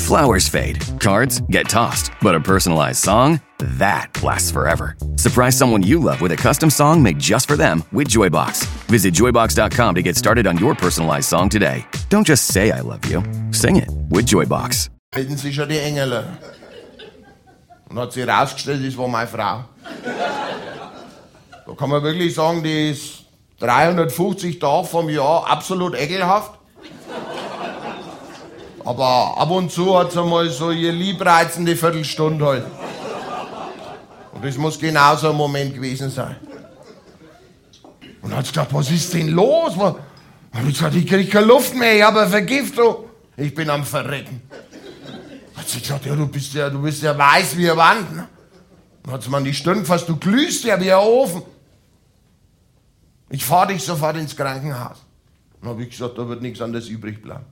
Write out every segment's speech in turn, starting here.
Flowers fade, cards get tossed, but a personalized song, that lasts forever. Surprise someone you love with a custom song made just for them with Joybox. Visit joybox.com to get started on your personalized song today. Don't just say I love you, sing it with Joybox. Melden sich schon die Engel. Und hat sich herausgestellt, das war meine Frau. Da kann man wirklich sagen, die ist 350 Tage vom Jahr absolut ekelhaft. Aber ab und zu hat sie mal so ihr liebreizende Viertelstunde halt. Und das muss genau so ein Moment gewesen sein. Und dann hat sie gesagt, was ist denn los? Dann hab ich gesagt, ich krieg keine Luft mehr, ich habe eine Vergiftung. Ich bin am Verrecken. Hat sie gesagt, ja, du bist ja weiß wie eine Wand. Ne? Dann hat sie mir an die Stirn gefasst, du glühst ja wie ein Ofen. Ich fahr dich sofort ins Krankenhaus. Dann habe ich gesagt, da wird nichts anderes übrig bleiben.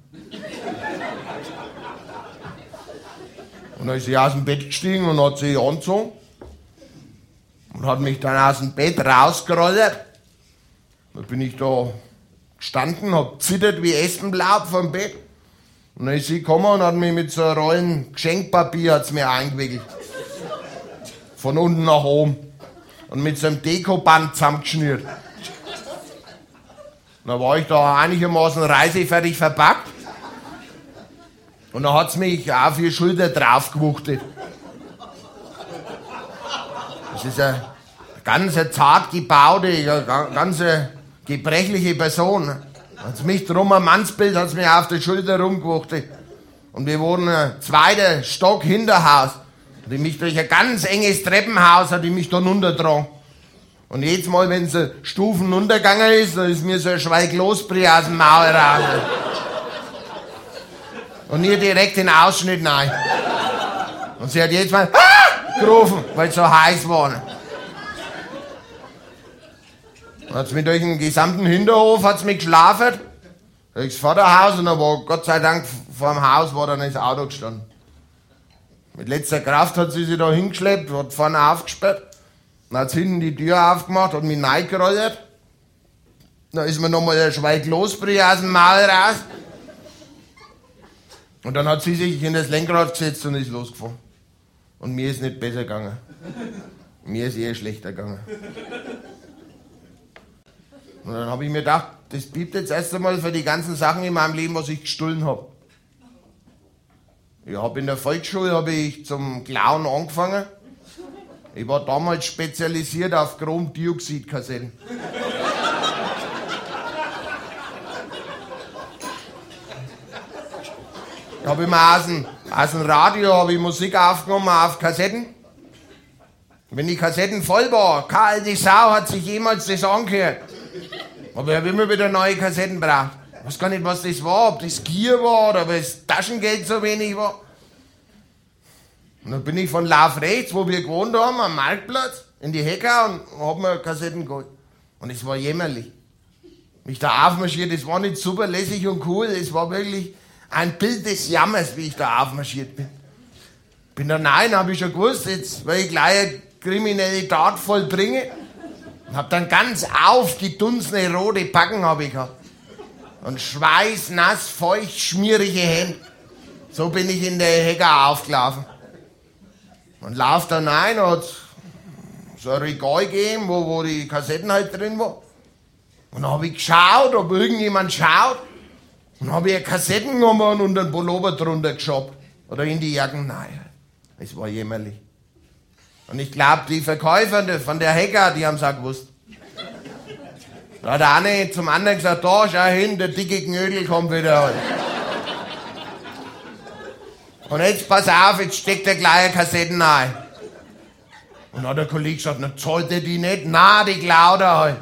Und dann ist sie aus dem Bett gestiegen und hat sich angezogen und hat mich dann aus dem Bett rausgerollt. Dann bin ich da gestanden, hab zittert wie Espenlaub vom Bett. Und dann ist sie gekommen und hat mich mit so einer Rollen Geschenkpapier hat's mir eingewickelt. Von unten nach oben. Und mit so einem Dekoband zusammengeschnürt. Dann war ich da einigermaßen reisefertig verpackt. Und dann hat's mich auf die Schulter draufgewuchtet. Das ist eine ganz zart gebaute, ganz gebrechliche Person. Hat's mich drum am Mannsbild, hat's mich auf der Schulter rumgewuchtet. Und wir wohnen ein zweiter Stock Hinterhaus. Und die mich durch ein ganz enges Treppenhaus hat die mich da runtergetragen. Und jedes Mal, wenn sie Stufen runtergegangen ist, dann ist mir so ein Schweig Losbrie aus dem Maul raus. Und ihr direkt den Ausschnitt rein. Und sie hat jedes Mal gerufen, weil es so heiß war. Dann hat sie mich durch den gesamten Hinterhof hat's mich geschlafen. Durchs Vorderhaus und dann war Gott sei Dank vor dem Haus war dann das Auto gestanden. Mit letzter Kraft hat sie sich da hingeschleppt, hat vorne aufgesperrt. Dann hat sie hinten die Tür aufgemacht und mich reingerollt. Dann ist mir nochmal ein Schweig Losbrie aus dem Maul raus. Und dann hat sie sich in das Lenkrad gesetzt und ist losgefahren. Und mir ist nicht besser gegangen. Mir ist eher schlechter gegangen. Und dann habe ich mir gedacht, das bleibt jetzt erst einmal für die ganzen Sachen in meinem Leben, was ich gestohlen habe. Ich habe in der Volksschule zum Klauen angefangen. Ich war damals spezialisiert auf Chromdioxidkassetten. Ich habe immer aus dem Radio Musik aufgenommen auf Kassetten. Wenn die Kassetten voll war, keine alte Sau hat sich jemals das angehört. Aber ich habe immer wieder neue Kassetten gebraucht. Ich weiß gar nicht, was das war, ob das Gier war oder ob das Taschengeld so wenig war. Und dann bin ich von Lauf rechts, wo wir gewohnt haben, am Marktplatz, in die Hecker und hab mir Kassetten geholt. Und es war jämmerlich. Mich da aufmarschiert, das war nicht super lässig und cool, es war wirklich ein Bild des Jammers, wie ich da aufmarschiert bin. Bin da rein, habe ich schon gewusst, jetzt weil ich gleich eine kriminelle Tat vollbringe. Und hab dann ganz aufgedunsene rote Backen habe ich gehabt. Und schweißnass, feucht, schmierige Hände. So bin ich in der Hecker aufgelaufen. Und lauf dann rein, hat so ein Regal gegeben, wo die Kassetten halt drin waren. Und dann habe ich geschaut, ob irgendjemand schaut. Und dann habe ich eine Kassetten genommen und einen Pullover drunter geschoppt. Oder in die Jacken. Nein, es war jämmerlich. Und ich glaube, die Verkäufer von der Hecker, die haben es auch gewusst. Da hat der eine zum anderen gesagt, da, schau hin, der dicke Knödel kommt wieder. Und jetzt pass auf, jetzt steckt der gleich Kassetten ein. Und dann hat der Kollege gesagt, na zahlt er die nicht? Na, die klaut er halt.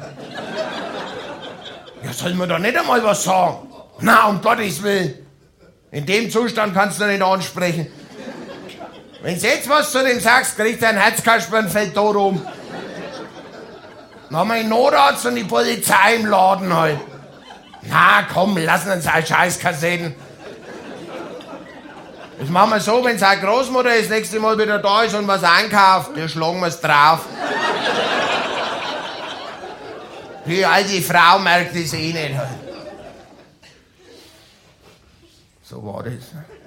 Ja, soll man doch nicht einmal was sagen? Na, um Gottes Willen. In dem Zustand kannst du nicht ansprechen. Wenn du jetzt was zu dem sagst, kriegt er ein Herzkasper und fällt tot um. Dann haben wir den Notarzt und die Polizei im Laden halt. Na komm, lassen uns halt Scheißkassetten. Das machen wir so, wenn seine Großmutter das nächste Mal wieder da ist und was einkauft, dann schlagen wir es drauf. Die alte Frau merkt das eh nicht. So war das.